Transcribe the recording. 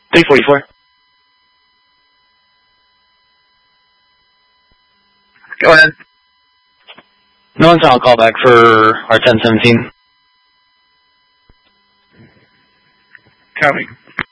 344. Go ahead. No one's on call back for our 1017. Copy.